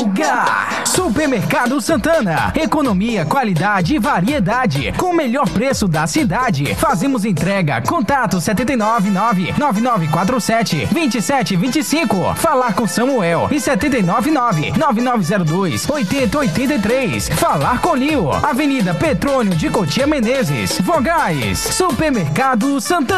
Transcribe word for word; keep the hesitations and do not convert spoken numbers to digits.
lugar. Supermercado Santana. Economia, qualidade e variedade. Com o melhor preço da cidade. Fazemos entrega. Contato sete nove nove, nove nove quatro sete, dois sete dois cinco. Falar com Samuel. E sete nove nove, nove nove zero dois, oito zero oito três. Falar com Lio. Avenida Petrônio de Cotia Menezes. Vogais. Supermercado Santana.